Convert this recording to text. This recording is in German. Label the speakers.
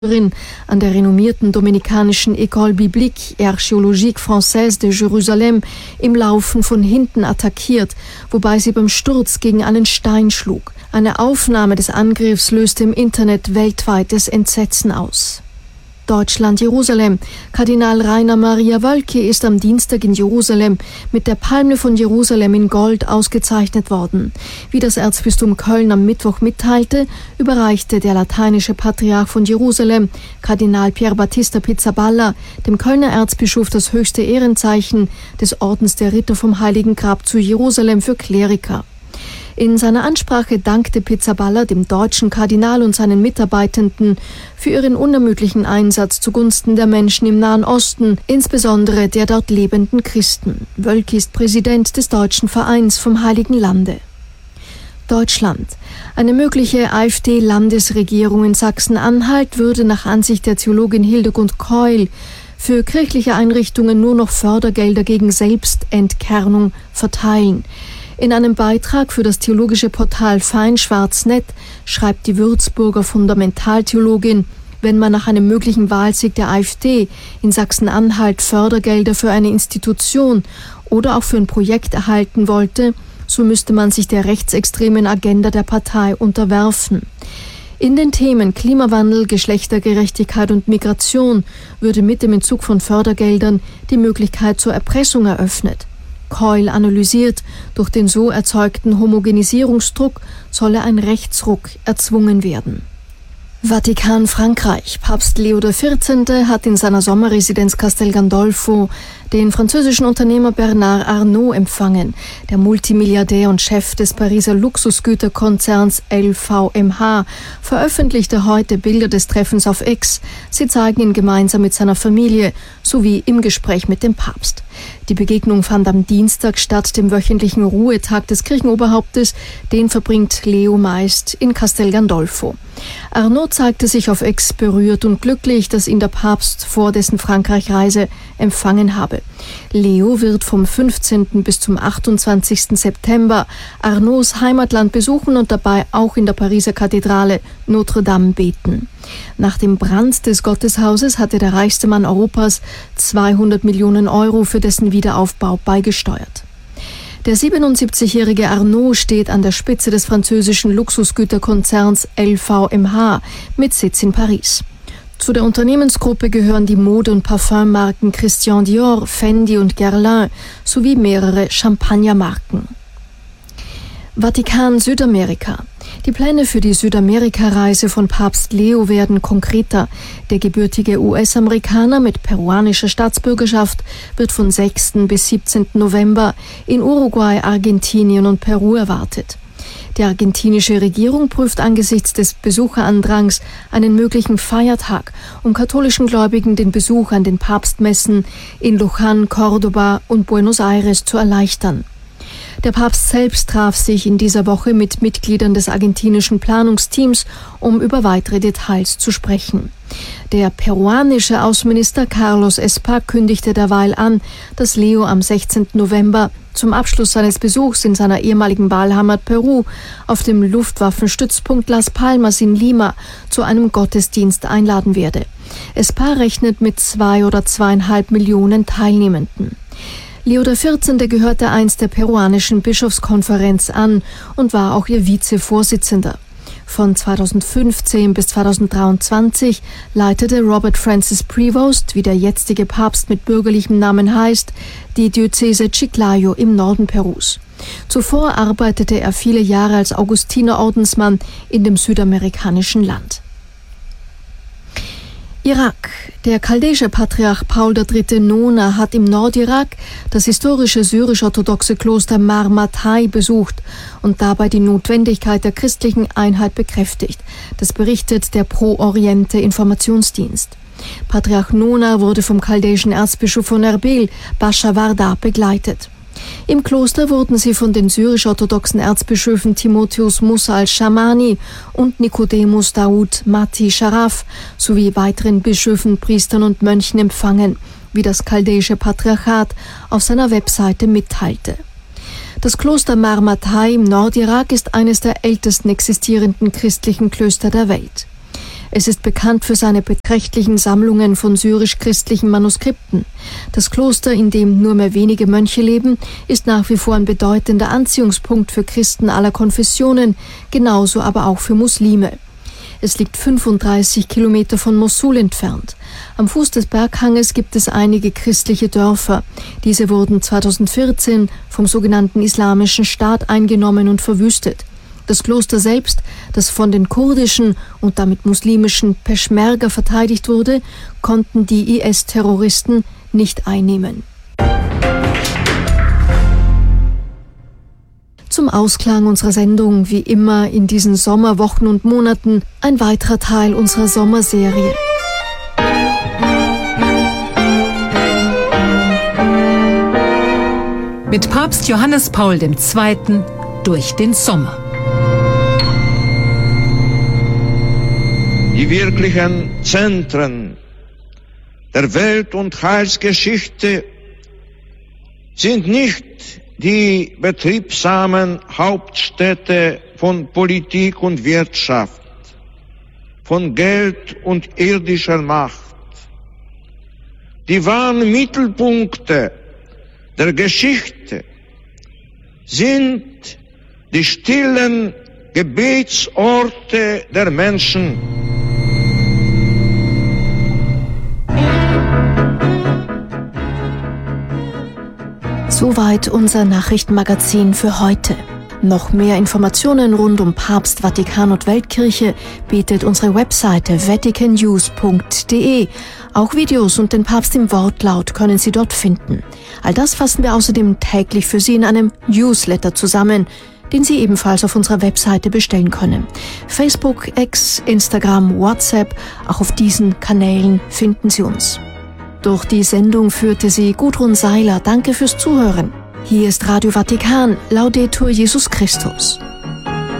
Speaker 1: an der renommierten dominikanischen École Biblique et Archéologique Française de Jérusalem im Laufen von hinten attackiert, wobei sie beim Sturz gegen einen Stein schlug. Eine Aufnahme des Angriffs löste im Internet weltweites Entsetzen aus. Deutschland, Jerusalem. Kardinal Rainer Maria Wölki ist am Dienstag in Jerusalem mit der Palme von Jerusalem in Gold ausgezeichnet worden. Wie das Erzbistum Köln am Mittwoch mitteilte, überreichte der lateinische Patriarch von Jerusalem, Kardinal Pier Battista Pizzaballa, dem Kölner Erzbischof das höchste Ehrenzeichen des Ordens der Ritter vom Heiligen Grab zu Jerusalem für Kleriker. In seiner Ansprache dankte Pizzaballa dem deutschen Kardinal und seinen Mitarbeitenden für ihren unermüdlichen Einsatz zugunsten der Menschen im Nahen Osten, insbesondere der dort lebenden Christen. Wölki ist Präsident des Deutschen Vereins vom Heiligen Lande. Deutschland. Eine mögliche AfD-Landesregierung in Sachsen-Anhalt würde nach Ansicht der Theologin Hildegund Keul für kirchliche Einrichtungen nur noch Fördergelder gegen Selbstentkernung verteilen. In einem Beitrag für das theologische Portal Fein-Schwarz-Net schreibt die Würzburger Fundamentaltheologin, wenn man nach einem möglichen Wahlsieg der AfD in Sachsen-Anhalt Fördergelder für eine Institution oder auch für ein Projekt erhalten wollte, so müsste man sich der rechtsextremen Agenda der Partei unterwerfen. In den Themen Klimawandel, Geschlechtergerechtigkeit und Migration würde mit dem Entzug von Fördergeldern die Möglichkeit zur Erpressung eröffnet. Keul analysiert, durch den so erzeugten Homogenisierungsdruck solle ein Rechtsruck erzwungen werden. Vatikan, Frankreich. Papst Leo XIV. Hat in seiner Sommerresidenz Castel Gandolfo den französischen Unternehmer Bernard Arnault empfangen. Der Multimilliardär und Chef des Pariser Luxusgüterkonzerns LVMH veröffentlichte heute Bilder des Treffens auf X. Sie zeigen ihn gemeinsam mit seiner Familie sowie im Gespräch mit dem Papst. Die Begegnung fand am Dienstag statt, dem wöchentlichen Ruhetag des Kirchenoberhauptes. Den verbringt Leo meist in Castel Gandolfo. Arnault zeigte sich auf X berührt und glücklich, dass ihn der Papst vor dessen Frankreich-Reise empfangen habe. Leo wird vom 15. bis zum 28. September Arnaults Heimatland besuchen und dabei auch in der Pariser Kathedrale Notre-Dame beten. Nach dem Brand des Gotteshauses hatte der reichste Mann Europas 200 Millionen Euro für dessen Wiederaufbau beigesteuert. Der 77-jährige Arnault steht an der Spitze des französischen Luxusgüterkonzerns LVMH mit Sitz in Paris. Zu der Unternehmensgruppe gehören die Mode- und Parfümmarken Christian Dior, Fendi und Guerlain sowie mehrere Champagnermarken. Vatikan, Südamerika. Die Pläne für die Südamerika-Reise von Papst Leo werden konkreter. Der gebürtige US-Amerikaner mit peruanischer Staatsbürgerschaft wird von 6. bis 17. November in Uruguay, Argentinien und Peru erwartet. Die argentinische Regierung prüft angesichts des Besucherandrangs einen möglichen Feiertag, um katholischen Gläubigen den Besuch an den Papstmessen in Luján, Córdoba und Buenos Aires zu erleichtern. Der Papst selbst traf sich in dieser Woche mit Mitgliedern des argentinischen Planungsteams, um über weitere Details zu sprechen. Der peruanische Außenminister Carlos Espa kündigte derweil an, dass Leo am 16. November zum Abschluss seines Besuchs in seiner ehemaligen Wahlheimat Peru auf dem Luftwaffenstützpunkt Las Palmas in Lima zu einem Gottesdienst einladen werde. Espa rechnet mit 2 oder 2,5 Millionen Teilnehmenden. Leo XIV. Gehörte einst der peruanischen Bischofskonferenz an und war auch ihr Vizevorsitzender. Von 2015 bis 2023 leitete Robert Francis Prevost, wie der jetzige Papst mit bürgerlichem Namen heißt, die Diözese Chiclayo im Norden Perus. Zuvor arbeitete er viele Jahre als Augustinerordensmann in dem südamerikanischen Land. Irak. Der chaldäische Patriarch Paul III. Nona hat im Nordirak das historische syrisch-orthodoxe Kloster Mar Mattai besucht und dabei die Notwendigkeit der christlichen Einheit bekräftigt. Das berichtet der Pro Oriente Informationsdienst. Patriarch Nona wurde vom chaldäischen Erzbischof von Erbil, Bascha Warda, begleitet. Im Kloster wurden sie von den syrisch-orthodoxen Erzbischöfen Timotheus Musa al-Shamani und Nikodemus Daoud Mati Sharaf sowie weiteren Bischöfen, Priestern und Mönchen empfangen, wie das chaldäische Patriarchat auf seiner Webseite mitteilte. Das Kloster Mar Mattai im Nordirak ist eines der ältesten existierenden christlichen Klöster der Welt. Es ist bekannt für seine beträchtlichen Sammlungen von syrisch-christlichen Manuskripten. Das Kloster, in dem nur mehr wenige Mönche leben, ist nach wie vor ein bedeutender Anziehungspunkt für Christen aller Konfessionen, genauso aber auch für Muslime. Es liegt 35 Kilometer von Mossul entfernt. Am Fuß des Berghanges gibt es einige christliche Dörfer. Diese wurden 2014 vom sogenannten Islamischen Staat eingenommen und verwüstet. Das Kloster selbst, das von den kurdischen und damit muslimischen Peschmerga verteidigt wurde, konnten die IS-Terroristen nicht einnehmen. Zum Ausklang unserer Sendung, wie immer in diesen Sommerwochen und Monaten, ein weiterer Teil unserer Sommerserie.
Speaker 2: Mit Papst Johannes Paul II. Durch den Sommer.
Speaker 3: Die wirklichen Zentren der Welt- und Heilsgeschichte sind nicht die betriebsamen Hauptstädte von Politik und Wirtschaft, von Geld und irdischer Macht. Die wahren Mittelpunkte der Geschichte sind die stillen Gebetsorte der Menschen.
Speaker 1: Soweit unser Nachrichtenmagazin für heute. Noch mehr Informationen rund um Papst, Vatikan und Weltkirche bietet unsere Webseite vaticannews.de. Auch Videos und den Papst im Wortlaut können Sie dort finden. All das fassen wir außerdem täglich für Sie in einem Newsletter zusammen, den Sie ebenfalls auf unserer Webseite bestellen können. Facebook, X, Instagram, WhatsApp, auch auf diesen Kanälen finden Sie uns. Durch die Sendung führte sie Gudrun Seiler. Danke fürs Zuhören. Hier ist Radio Vatikan. Laudetur Jesus Christus.